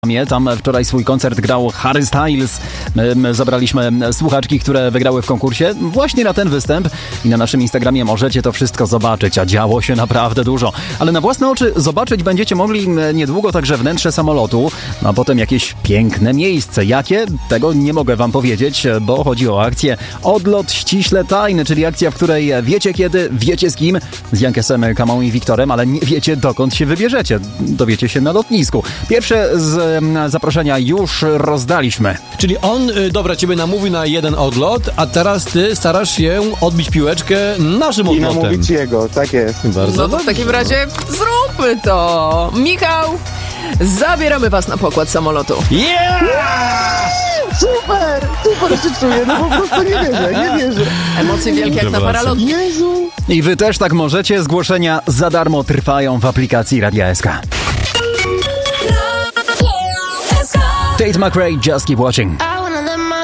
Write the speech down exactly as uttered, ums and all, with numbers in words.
Tam wczoraj swój koncert grał Harry Styles. My zabraliśmy słuchaczki, które wygrały w konkursie właśnie na ten występ i na naszym Instagramie możecie to wszystko zobaczyć, a działo się naprawdę dużo. Ale na własne oczy zobaczyć będziecie mogli niedługo także wnętrze samolotu, a potem jakieś piękne miejsce. Jakie? Tego nie mogę wam powiedzieć, bo chodzi o akcję Odlot ściśle tajny, czyli akcja, w której wiecie kiedy, wiecie z kim, z Jankesem, Kamą i Wiktorem, ale nie wiecie dokąd się wybierzecie. Dowiecie się na lotnisku. Pierwsze z zaproszenia już rozdaliśmy. Czyli on, dobra, ciebie namówi na jeden odlot, a teraz ty starasz się odbić piłeczkę naszym I odlotem. namówić jego, tak jest. Bardzo No to w takim razie zróbmy to. Michał, zabieramy was na pokład samolotu. Yeah! Super! Super się czuję, no po prostu nie wierzę, nie wierzę. Emocje wielkie jak na Rewelacja. paralotni. Jezu! I wy też tak możecie. Zgłoszenia za darmo trwają w aplikacji Radia S K. Tate McRae, Just Keep Watching.